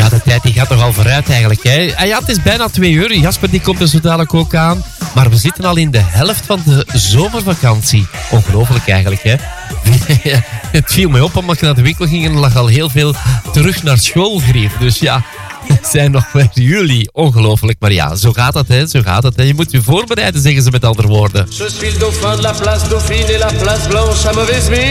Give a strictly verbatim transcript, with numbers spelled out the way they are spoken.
Ja, de tijd die gaat toch al vooruit eigenlijk. Hè? Ah ja, het is bijna twee uur. Jasper die komt er zo dadelijk ook aan. Maar we zitten al in de helft van de zomervakantie. Ongelooflijk eigenlijk, hè? Het viel mij op, omdat je naar de winkel ging en er lag al heel veel terug naar schoolgrief. Dus ja, het zijn nog maar juli. Ongelooflijk, maar ja, zo gaat dat, hè? Zo gaat het, hè? Je moet je voorbereiden, zeggen ze met andere woorden. Je suis le dauphin de la place Dauphine et la place Blanche à mauvaise mine.